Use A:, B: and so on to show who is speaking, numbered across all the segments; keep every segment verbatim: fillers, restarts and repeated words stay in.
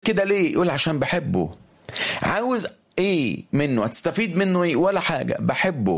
A: كده ليه؟ يقول عشان بحبه. عاوز ايه منه؟ هتستفيد منه ايه؟ ولا حاجة، بحبه.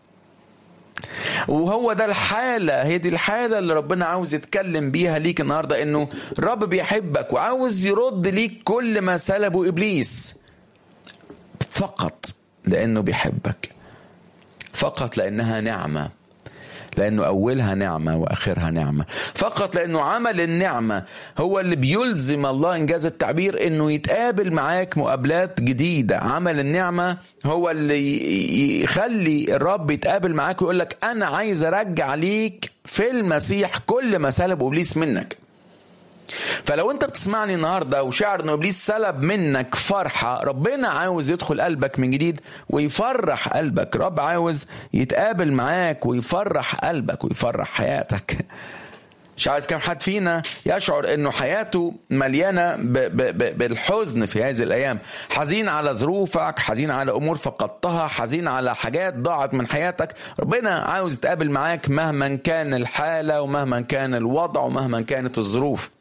A: وهو ده الحالة، هي دي الحالة اللي ربنا عاوز يتكلم بيها ليك النهاردة، انه رب بيحبك وعاوز يرد ليك كل ما سلبه إبليس، فقط لأنه بيحبك، فقط لأنها نعمة، لأنه أولها نعمة وآخرها نعمة، فقط لأنه عمل النعمة هو اللي بيلزم الله إنجاز التعبير إنه يتقابل معاك مقابلات جديدة. عمل النعمة هو اللي يخلي الرب يتقابل معاك ويقول لك أنا عايز أرجع ليك في المسيح كل ما سلب إبليس منك. فلو انت بتسمعني النهاردة وشعر انه ابليس سلب منك فرحة، ربنا عاوز يدخل قلبك من جديد ويفرح قلبك. رب عاوز يتقابل معاك ويفرح قلبك ويفرح حياتك. مش عارف كم حد فينا يشعر انه حياته مليانة ب ب ب بالحزن في هذه الايام، حزين على ظروفك، حزين على امور فقدتها، حزين على حاجات ضاعت من حياتك. ربنا عاوز يتقابل معاك مهما كان الحالة ومهما كان الوضع ومهما كانت الظروف.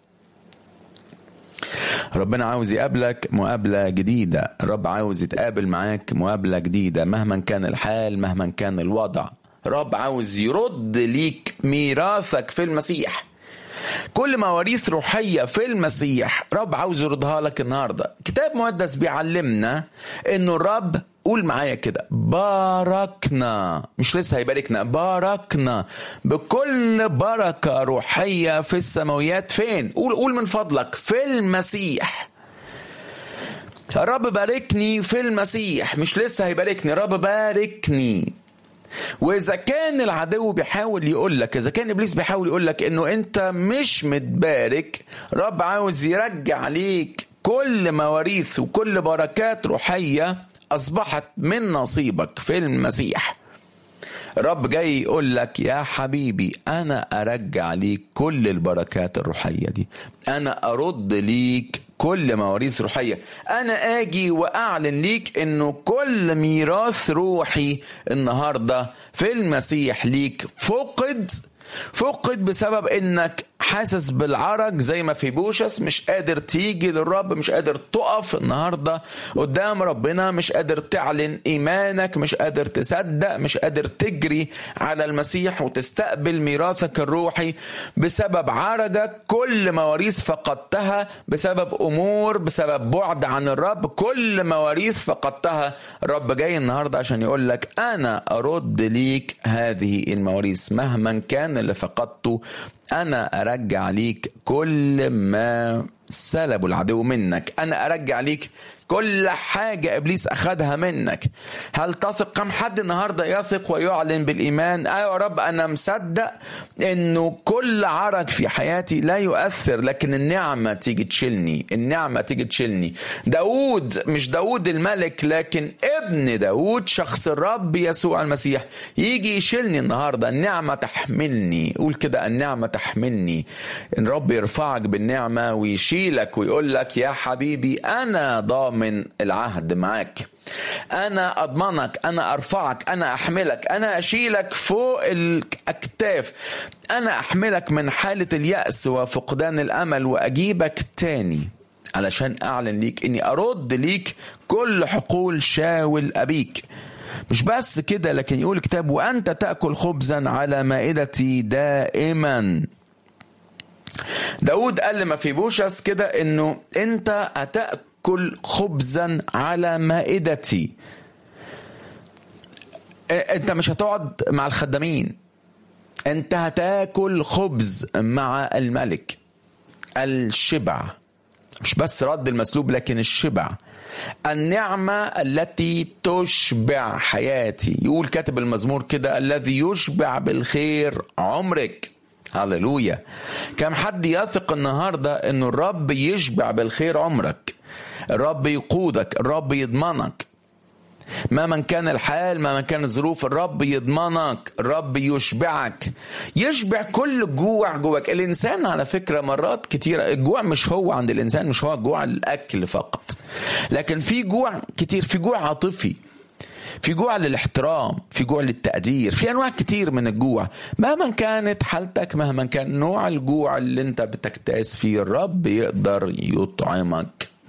A: ربنا عاوز يقابلك مقابلة جديدة. رب عاوز يتقابل معاك مقابلة جديدة مهما كان الحال، مهما كان الوضع. رب عاوز يرد ليك ميراثك في المسيح، كل مواريث روحية في المسيح رب عاوز يردها لك النهاردة. كتاب مقدس بيعلمنا انه الرب، قول معايا كده، باركنا، مش لسه هيباركنا، باركنا بكل بركة روحية في السماويات. فين؟ قول قول من فضلك، في المسيح. الرب باركني في المسيح، مش لسه هيباركني، الرب باركني. وإذا كان العدو بيحاول يقولك، إذا كان إبليس بيحاول يقولك إنه أنت مش متبارك، رب عاوز يرجع ليك كل مواريث وكل بركات روحية أصبحت من نصيبك في المسيح. رب جاي يقول لك يا حبيبي أنا أرجع ليك كل البركات الروحية دي، أنا أرد ليك كل مواريث روحية، أنا آجي وأعلن ليك إنه كل ميراث روحي النهاردة في المسيح ليك فقد فقد بسبب إنك حاسس بالعرج زي ما في بوشس، مش قادر تيجي للرب، مش قادر تقف النهاردة قدام ربنا، مش قادر تعلن إيمانك، مش قادر تصدق، مش قادر تجري على المسيح وتستقبل ميراثك الروحي بسبب عرجك. كل مواريث فقدتها بسبب أمور، بسبب بعد عن الرب، كل مواريث فقدتها. الرب جاي النهاردة عشان يقول لك أنا أرد ليك هذه المواريث مهما كان اللي فقدته، أنا أرجع ليك كل ما سلبوا العدو منك، أنا أرجع ليك كل حاجة إبليس أخذها منك. هل تثق؟ كم حد النهاردة يثق ويعلن بالإيمان أيوة يا رب أنا مصدق إنه كل عرج في حياتي لا يؤثر، لكن النعمة تيجي تشيلني، النعمة تيجي تشيلني. داود، مش داود الملك لكن ابن داود، شخص الرب يسوع المسيح، يجي يشيلني النهاردة. النعمة تحملني، قول كده النعمة تحملني. إن رب يرفعك بالنعمة ويشيلك ويقول لك يا حبيبي أنا ضامن من العهد معك، أنا أضمنك، أنا أرفعك، أنا أحملك، أنا أشيلك فوق الأكتاف، أنا أحملك من حالة اليأس وفقدان الأمل وأجيبك تاني علشان أعلن ليك إني أرد ليك كل حقول شاول أبيك. مش بس كده، لكن يقول الكتاب وأنت تأكل خبزا على مائدتي دائما. داود قال لما في بوشس كده إنه أنت هتأكل كل خبزا على مائدتي. انت مش هتقعد مع الخدامين، انت هتاكل خبز مع الملك. الشبع، مش بس رد المسلوب لكن الشبع، النعمة التي تشبع حياتي. يقول كاتب المزمور كده الذي يشبع بالخير عمرك. هاللويا. كم حد يثق النهاردة انه الرب يشبع بالخير عمرك؟ الرب يقودك، الرب يضمنك مهما كان الحال، مهما كان الظروف، الرب يضمنك، الرب يشبعك، يشبع كل جوع جواك. الإنسان على فكرة مرات كتير الجوع مش هو عند الإنسان مش هو جوع الأكل فقط، لكن في جوع كتير، في جوع عاطفي، في جوع للاحترام، في جوع للتقدير، في أنواع كتير من الجوع. مهما كانت حالتك، مهما كان نوع الجوع اللي انت بتكتاس فيه، الرب يقدر يطعمك.